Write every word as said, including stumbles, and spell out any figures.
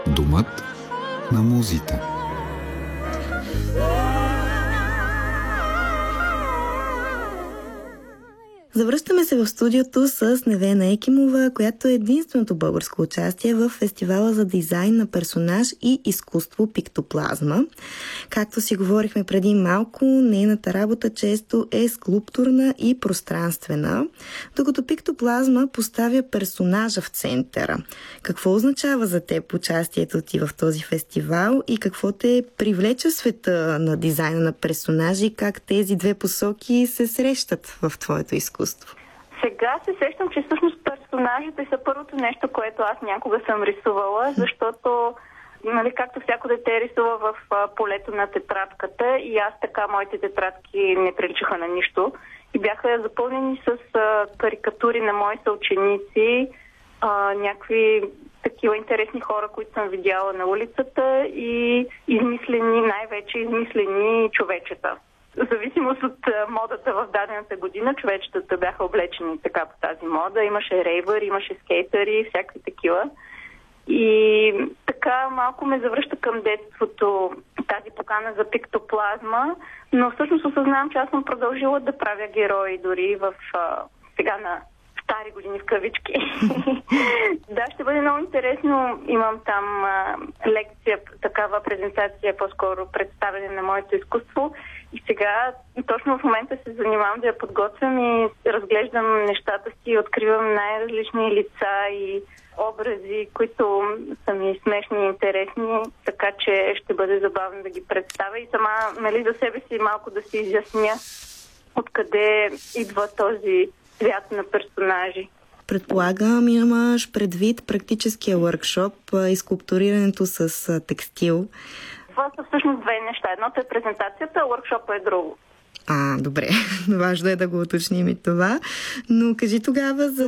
Домът на музите. Завръщаме се в студиото с Невена Екимова, която е единственото българско участие в фестивала за дизайн на персонаж и изкуство Пиктоплазма. Както си говорихме преди малко, нейната работа често е скулптурна и пространствена, докато Пиктоплазма поставя персонажа в центъра. Какво означава за теб участието ти в този фестивал и какво те привлече в света на дизайна на персонажи, как тези две посоки се срещат в твоето изкуство? Сега се сещам, че всъщност персонажите са първото нещо, което аз някога съм рисувала, защото, нали, както всяко дете рисува в а, полето на тетрадката, и аз така, моите тетрадки не приличаха на нищо и бяха запълнени с а, карикатури на мои съученици, а, някакви такива интересни хора, които съм видяла на улицата, и измислени, най-вече измислени човечета. В зависимост от модата в дадената година, човечетата бяха облечени така по тази мода. Имаше рейвър, имаше скейтъри, всякакви такива. И така малко ме завръща към детството тази покана за пиктоплазма, но всъщност осъзнавам, че аз съм продължила да правя герои дори в а, сега на стари години в кавички. Да, ще бъде много интересно. Имам там а, лекция, такава презентация, по-скоро представяне на моето изкуство. И сега точно в момента се занимавам да я подготвям и разглеждам нещата си, откривам най-различни лица и образи, които са ми смешни и интересни, така че ще бъде забавно да ги представя и сама, нали, за себе си малко да си изясня откъде идва този свят на персонажи. Предполагам, имаш предвид практическия въркшоп и скулптурирането с текстил. Това са всъщност две неща. Едното е презентацията, а въркшопът е друго. А, добре. Важно е да го уточним и това. Но кажи тогава за